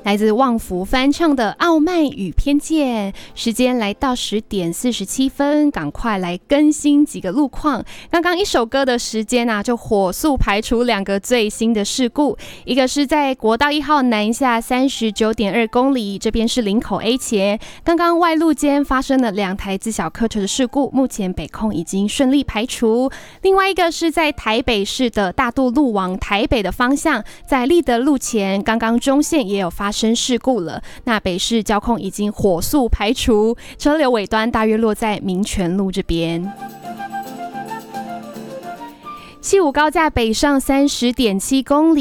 来自旺福翻唱的《傲慢与偏见》。时间来到10点47分，赶快来更新几个路况。刚刚一首歌的时间啊，就火速排除2个最新的事故，一个是在国道1号南下39.2公里，这边是林口 A 前，刚刚外路间发生了2台自小客车的事故，目前北控已经顺利排除。另外一个是在台北市的大渡路往台北的方向，在立德路前，刚刚中线也有发生事故了，那北市交控已经火速排除，车流尾端大约落在民权路这边。西武高架北上30.7公里。